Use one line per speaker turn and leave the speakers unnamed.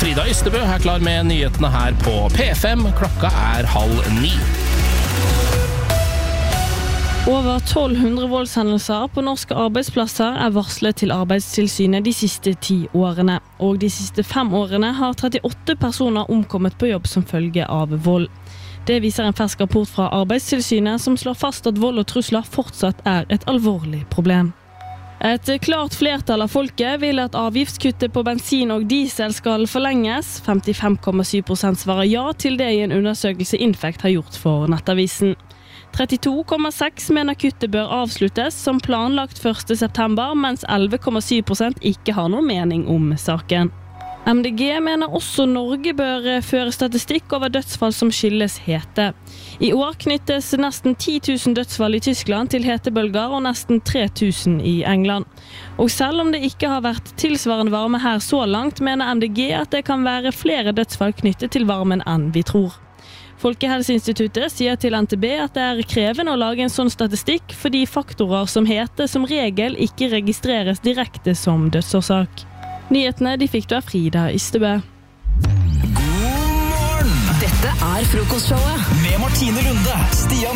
Frida Ystebø er klar med nyhetene her på P5. Klokka 8:30.
Over 1200 voldshendelser på norske arbeidsplasser er varslet til Arbeidstilsynet de siste 10 årene. Og de siste 5 årene har 38 personer omkommet på jobb som følge av vold. Det viser en fersk rapport fra Arbeidstilsynet som slår fast at vold og trusler fortsatt er et alvorlig problem. Et klart flertall av folket vil at avgiftskuttet på bensin og diesel skal forlenges. 55,7% svarer ja til det i en undersøkelse Infect har gjort for Nettavisen. 32,6% mener kuttet bør avsluttes som planlagt 1. september, mens 11,7% ikke har noen mening om saken. MDG mener også Norge bør føre statistikk over dødsfall som skyldes hete. I år knyttes nesten 10 000 dødsfall i Tyskland til hetebølger og nesten 3 000 i England. Og selv om det ikke har vært tilsvarende varme her så langt, mener MDG at det kan være flere dødsfall knyttet til varmen enn vi tror. Folkehelseinstituttet sier til NTB at det er krevende å lage en sånn statistikk fordi faktorer som hete som regel ikke registreres direkte som dødsårsak. Nyhetene de fikk du av Frida Ystebø.
God morgen!
Dette er frokostshowet
Med Martine Lunde, Stian